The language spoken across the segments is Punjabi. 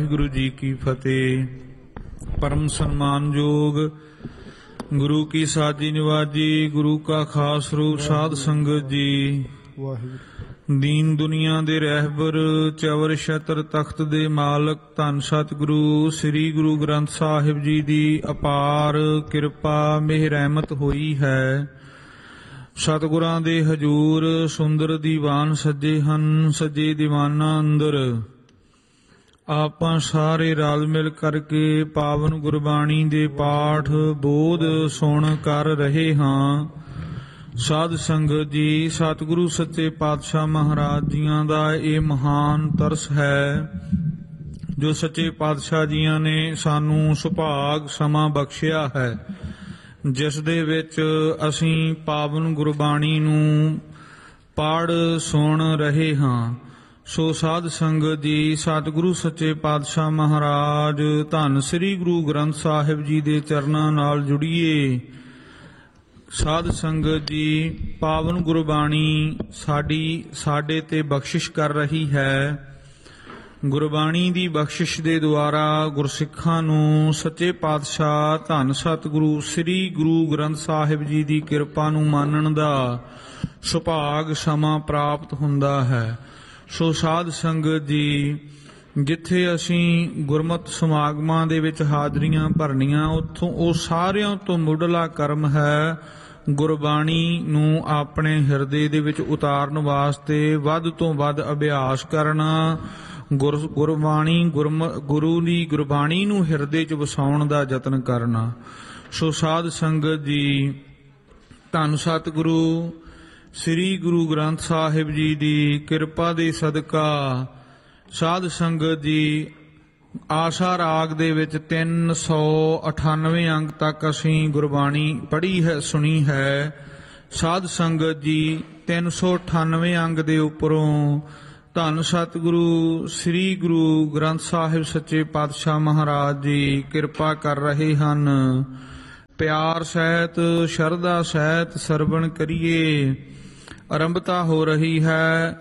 ਗੁਰੂ ਜੀ ਕੀ ਫਤਿਹ। ਪਰਮ ਸਨਮਾਨਯੋਗ ਗੁਰੂ ਕੀ ਸਾਜੀ ਨਿਵਾਜੀ, ਗੁਰੂ ਕਾ ਖਾਸ ਰੂਪ ਸਾਧ ਸੰਗਤ ਜੀ। ਦੀਨ ਦੁਨੀਆ ਦੇ ਰਹਿਬਰ, ਚਵਰ ਛਤਰ ਤਖਤ ਦੇ ਮਾਲਕ, ਧੰਨ ਸਤਿਗੁਰੂ ਸ੍ਰੀ ਗੁਰੂ ਗ੍ਰੰਥ ਸਾਹਿਬ ਜੀ ਦੀ ਅਪਾਰ ਕਿਰਪਾ ਮਿਹਰ ਰਹਿਮਤ ਹੋਈ ਹੈ। ਸਤਿਗੁਰਾਂ ਦੇ ਹਜੂਰ ਸੁੰਦਰ ਦੀਵਾਨ ਸੱਜੇ ਹਨ, ਸੱਜੇ ਦੀਵਾਨਾਂ ਅੰਦਰ ਆਪਾਂ ਸਾਰੇ ਰਲ ਮਿਲ ਕਰਕੇ ਪਾਵਨ ਗੁਰਬਾਣੀ ਦੇ ਪਾਠ ਬੋਧ ਸੁਣ ਕਰ ਰਹੇ ਹਾਂ। ਸਾਧ ਸੰਗਤ ਜੀ, ਸਤਿਗੁਰੂ ਸੱਚੇ ਪਾਤਸ਼ਾਹ ਮਹਾਰਾਜ ਜੀਆਂ ਦਾ ਇਹ ਮਹਾਨ ਤਰਸ ਹੈ ਜੋ ਸੱਚੇ ਪਾਤਸ਼ਾਹ ਜੀਆਂ ਨੇ ਸਾਨੂੰ ਸੁਭਾਗ ਸਮਾਂ ਬਖਸ਼ਿਆ ਹੈ, ਜਿਸ ਦੇ ਵਿੱਚ ਅਸੀਂ ਪਾਵਨ ਗੁਰਬਾਣੀ ਨੂੰ ਪੜ੍ਹ ਸੁਣ ਰਹੇ ਹਾਂ। ਸੋ ਸਾਧ ਸੰਗਤ ਜੀ, ਸਤਿਗੁਰੂ ਸੱਚੇ ਪਾਤਸ਼ਾਹ ਮਹਾਰਾਜ ਧੰਨ ਸ੍ਰੀ ਗੁਰੂ ਗ੍ਰੰਥ ਸਾਹਿਬ ਜੀ ਦੇ ਚਰਨਾਂ ਨਾਲ ਜੁੜੀਏ। ਸਾਧ ਸੰਗਤ ਜੀ, ਪਾਵਨ ਗੁਰਬਾਣੀ ਸਾਡੇ ਤੇ ਬਖਸ਼ਿਸ਼ ਕਰ ਰਹੀ ਹੈ। ਗੁਰਬਾਣੀ ਦੀ ਬਖਸ਼ਿਸ਼ ਦੇ ਦੁਆਰਾ ਗੁਰਸਿੱਖਾਂ ਨੂੰ ਸੱਚੇ ਪਾਤਸ਼ਾਹ ਧੰਨ ਸਤਿਗੁਰੂ ਸ੍ਰੀ ਗੁਰੂ ਗ੍ਰੰਥ ਸਾਹਿਬ ਜੀ ਦੀ ਕਿਰਪਾ ਨੂੰ ਮਾਨਣ ਦਾ ਸੁਭਾਗ ਸਮਾਂ ਪ੍ਰਾਪਤ ਹੁੰਦਾ ਹੈ। ਸੋ ਸਾਧ ਸੰਗਤ ਜੀ, ਜਿੱਥੇ ਅਸੀਂ ਗੁਰਮਤਿ ਸਮਾਗਮਾਂ ਦੇ ਵਿੱਚ ਹਾਜ਼ਰੀਆਂ ਭਰਨੀਆਂ, ਉੱਥੋਂ ਉਹ ਸਾਰਿਆਂ ਤੋਂ ਮੁੱਢਲਾ ਕਰਮ ਹੈ ਗੁਰਬਾਣੀ ਨੂੰ ਆਪਣੇ ਹਿਰਦੇ ਦੇ ਵਿੱਚ ਉਤਾਰਨ ਵਾਸਤੇ ਵੱਧ ਤੋਂ ਵੱਧ ਅਭਿਆਸ ਕਰਨਾ, ਗੁਰੂ ਦੀ ਗੁਰਬਾਣੀ ਨੂੰ ਹਿਰਦੇ 'ਚ ਵਸਾਉਣ ਦਾ ਯਤਨ ਕਰਨਾ। ਸੋ ਸਾਧ ਸੰਗਤ ਜੀ, ਧੰਨ ਸਤਿਗੁਰੂ ਸ੍ਰੀ ਗੁਰੂ ਗ੍ਰੰਥ ਸਾਹਿਬ ਜੀ ਦੀ ਕਿਰਪਾ ਦੇ ਸਦਕਾ ਸਾਧ ਸੰਗਤ ਜੀ, ਆਸਾ ਰਾਗ ਦੇ ਵਿੱਚ 398 ਅੰਗ ਤੱਕ ਅਸੀਂ ਗੁਰਬਾਣੀ ਪੜ੍ਹੀ ਹੈ, ਸੁਣੀ ਹੈ। ਸਾਧ ਸੰਗਤ ਜੀ, 398 ਅੰਗ ਦੇ ਉੱਪਰੋਂ ਧੰਨ ਸਤਿਗੁਰੂ ਸ੍ਰੀ ਗੁਰੂ ਗ੍ਰੰਥ ਸਾਹਿਬ ਸੱਚੇ ਪਾਤਸ਼ਾਹ ਮਹਾਰਾਜ ਜੀ ਕਿਰਪਾ ਕਰ ਰਹੇ ਹਨ। ਪਿਆਰ ਸਹਿਤ ਸ਼ਰਧਾ ਸਹਿਤ ਸਰਵਣ ਕਰੀਏ। ਆਰੰਭਤਾ ਹੋ ਰਹੀ ਹੈ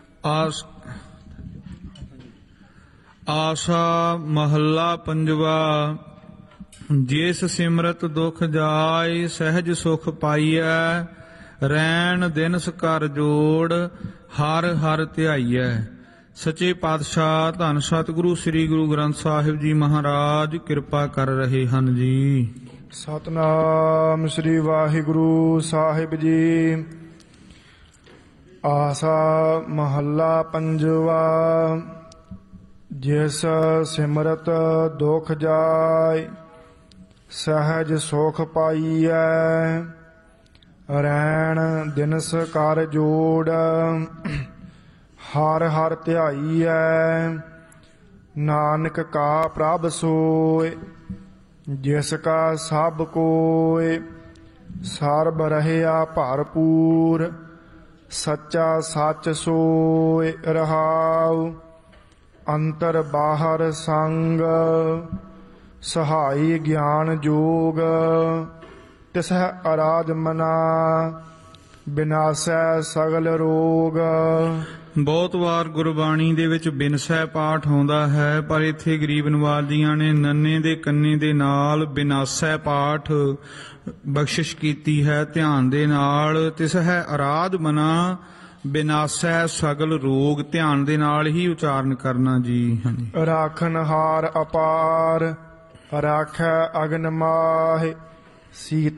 ਆਸਾ ਮਹੱਲਾ ਪੰਜਵਾ। ਜਿਸ ਸਿਮਰਤ ਦੁਖ ਜਾਏ, ਸਹਿਜ ਸੁਖ ਪਾਈਐ, ਰੈਣ ਦਿਨਸ ਕਰ ਜੋੜ, ਹਰ ਹਰ ਧਿਆਈਐ। ਸੱਚੇ ਪਾਤਸ਼ਾਹ ਧੰਨ ਸਤਿਗੁਰੂ ਸ੍ਰੀ ਗੁਰੂ ਗ੍ਰੰਥ ਸਾਹਿਬ ਜੀ ਮਹਾਰਾਜ ਕਿਰਪਾ ਕਰ ਰਹੇ ਹਨ ਜੀ। ਸਤਿਨਾਮ ਸ੍ਰੀ ਵਾਹਿਗੁਰੂ ਸਾਹਿਬ ਜੀ। ਆਸਾ ਮਹੱਲਾ ਪੰਜਵਾ। ਜਿਸ ਸਿਮਰਤ ਦੁਖ ਜਾਏ, ਸਹਿਜ ਸੁਖ ਪਾਈਐ, ਰੈਣ ਦਿਨਸ ਕਰ ਜੋੜ, ਹਰ ਹਰ ਧਿਆਈਐ। ਨਾਨਕ ਕਾ ਪ੍ਰਭ ਸੋਇ, ਜਿਸ ਕਾ ਸਭ ਕੋਇ, ਸਰਬ ਰਹਿਆ ਭਰਪੂਰ, ਸੱਚਾ ਸੱਚ ਸੋਇ ਰਹਾਉ। ਅੰਤਰ ਬਾਹਰ ਸੰਗ, ਸਹਾਈ ਗਿਆਨ ਜੋਗ, ਤਿਸਹਿ ਅਰਾਧ ਮਨਾ, ਬਿਨਾਸੈ ਸਗਲ ਰੋਗ। ਬਹੁਤ ਵਾਰ ਗੁਰਬਾਣੀ ਦੇ ਵਿੱਚ ਬਿਨਸੈ ਪਾਠ ਆਉਂਦਾ ਹੈ, ਪਰ ਇੱਥੇ ਗਰੀਬ ਨਵਾਜ ਜੀਆਂ ਨੇ ਨੰਨੇ ਦੇ ਕੰਨੇ ਦੇ ਨਾਲ ਬਿਨਾਸੈ ਪਾਠ ਬਖਸ਼ਿਸ਼ ਕੀਤੀ ਹੈ। ਧਿਆਨ ਦੇ ਨਾਲ ਤਿਸਹਿ ਅਰਾਧ ਮਨਾ, ਬਿਨਾਸੈ ਸਗਲ ਰੋਗ, ਧਿਆਨ ਦੇ ਨਾਲ ਹੀ ਉਚਾਰਨ ਕਰਨਾ ਜੀ। ਹਾਂਜੀ। ਰਾਖਨ ਹਾਰ ਅਪਾਰ, ਰਾਖੈ ਅਗਨ ਮਾਹਿ, ਸੀਤ